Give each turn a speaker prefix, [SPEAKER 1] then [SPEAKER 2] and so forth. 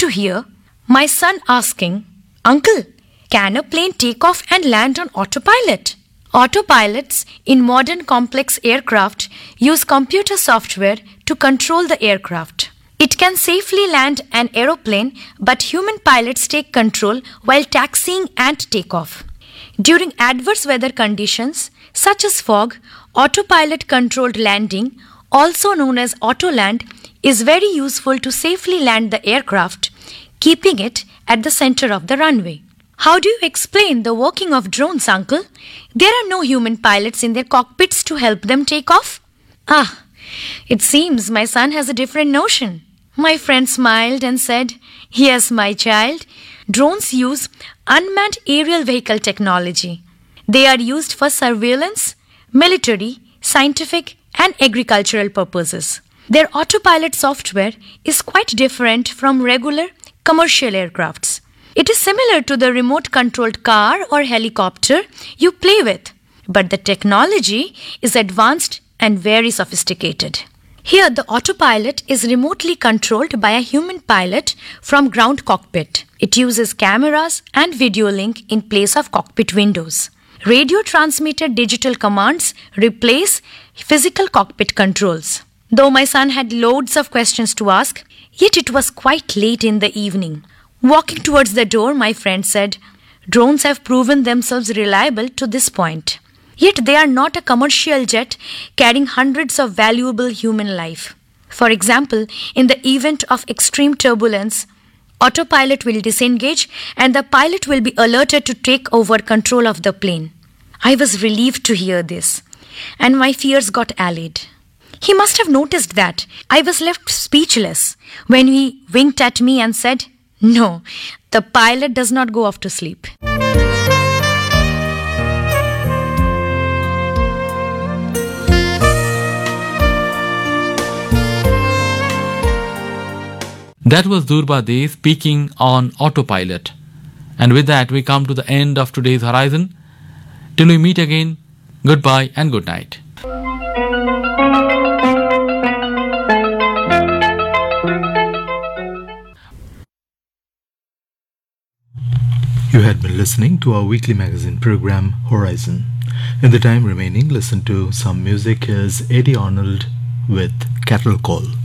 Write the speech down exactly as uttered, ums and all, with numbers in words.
[SPEAKER 1] to hear my son asking, "Uncle, can a plane take off and land on autopilot?" Autopilots in modern complex aircraft use computer software to control the aircraft. It can safely land an aeroplane, but human pilots take control while taxiing and takeoff. During adverse weather conditions, such as fog, autopilot-controlled landing, also known as autoland, is very useful to safely land the aircraft, keeping it at the center of the runway. How do you explain the working of drones, Uncle? There are no human pilots in their cockpits to help them take off. Ah, it seems my son has a different notion. My friend smiled and said, "Yes, my child, drones use unmanned aerial vehicle technology. They are used for surveillance, military, scientific, and agricultural purposes. Their autopilot software is quite different from regular commercial aircrafts. It is similar to the remote-controlled car or helicopter you play with, but the technology is advanced and very sophisticated. Here, the autopilot is remotely controlled by a human pilot from ground cockpit. It uses cameras and video link in place of cockpit windows. Radio-transmitted digital commands replace physical cockpit controls." Though my son had loads of questions to ask, yet it was quite late in the evening. Walking towards the door, my friend said, "Drones have proven themselves reliable to this point. Yet they are not a commercial jet carrying hundreds of valuable human life. For example, in the event of extreme turbulence, autopilot will disengage and the pilot will be alerted to take over control of the plane." I was relieved to hear this, and my fears got allayed. He must have noticed that I was left speechless when he winked at me and said, "No, the pilot does not go off to sleep."
[SPEAKER 2] That was Durba De speaking on autopilot. And with that, we come to the end of today's Horizon. Till we meet again, goodbye and good night.
[SPEAKER 3] You had been listening to our weekly magazine program, Horizon. In the time remaining, listen to some music. Here's Eddie Arnold with Cattle Call.